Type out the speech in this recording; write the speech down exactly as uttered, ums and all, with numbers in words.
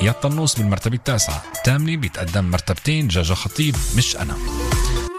إياد طنوس بالمرتبة التاسعة. الثامنة بيتقدم مرتبتين جاجا خطيب مش أنا.